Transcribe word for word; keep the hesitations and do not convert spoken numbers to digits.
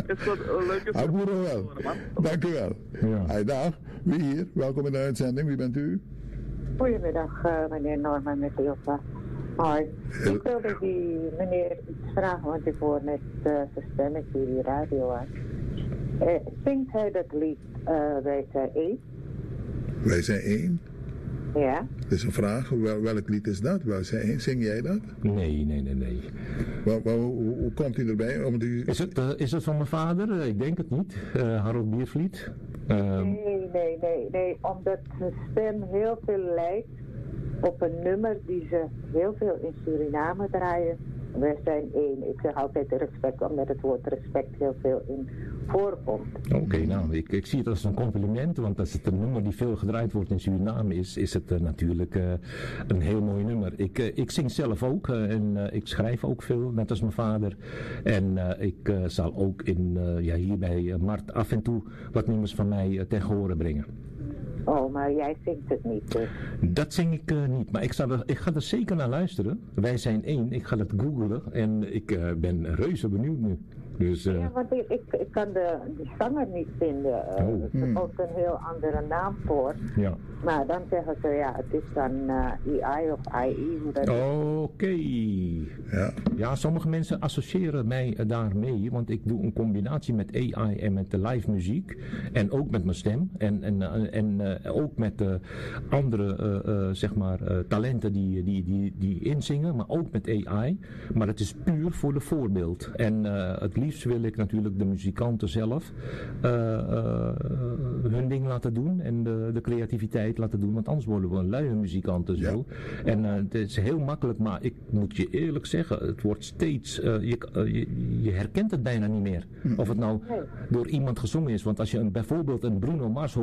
is dat een leuke Ah, boeren wel. Dank u wel. Ja. Hey, dag, wie hier? Welkom in de uitzending. Wie bent u? Goedemiddag, uh, meneer Norman met Ilva. Hoi. Ik wilde die meneer iets vragen, want ik hoor net uh, zijn stemmetje die radio aan. Uh, zingt hij dat lied uh, Wij zijn één? Wij zijn één. Ja. Dat is een vraag. Wel, welk lied is dat? Wij zijn één. Zing jij dat? Nee, nee, nee, nee. Wel, wel, hoe, hoe komt hij erbij? Om die... Is het, uh, is het van mijn vader? Uh, ik denk het niet. Uh, Harold Biervliet. Uh, Nee, nee, nee, nee. Omdat zijn stem heel veel lijkt op een nummer die ze heel veel in Suriname draaien. We zijn één. Ik zeg altijd respect, omdat het woord respect heel veel in voorkomt. Oké, okay, nou, ik, ik zie het als een compliment, want als het een nummer die veel gedraaid wordt in Suriname is, is het uh, natuurlijk uh, een heel mooi nummer. Ik, uh, ik zing zelf ook uh, en uh, ik schrijf ook veel, net als mijn vader. En uh, ik uh, zal ook in, uh, ja, hier bij uh, Mart af en toe wat nummers van mij uh, ten gehore brengen. Oh, maar jij zingt het niet dus. Dat zing ik uh, niet, maar ik, zal er, ik ga er zeker naar luisteren. Wij zijn één, ik ga het googlen en ik uh, ben reuze benieuwd nu. Dus, uh... Ja, want ik, ik, ik kan de, de zanger niet vinden. Uh, oh. Er is hmm. ook een heel andere naam voor. Ja. Maar dan zeggen ze, ja, het is dan uh, I I of I E. Oké. Okay. Ja. Ja, sommige mensen associëren mij uh, daarmee, want ik doe een combinatie met A I en met de live muziek. En ook met mijn stem. En, en, uh, en uh, ook met uh, andere uh, uh, zeg maar, uh, talenten die, die, die, die inzingen, maar ook met A I. Maar het is puur voor de voorbeeld. En uh, het liefst wil ik natuurlijk de muzikanten zelf uh, uh, hun ding laten doen en de, de creativiteit laten doen, want anders worden we een luie muzikanten zo. Ja. En uh, het is heel makkelijk, maar ik moet je eerlijk zeggen, het wordt steeds, uh, je, uh, je, je herkent het bijna niet meer. Of het nou door iemand gezongen is, want als je een, bijvoorbeeld een Bruno Mars hoort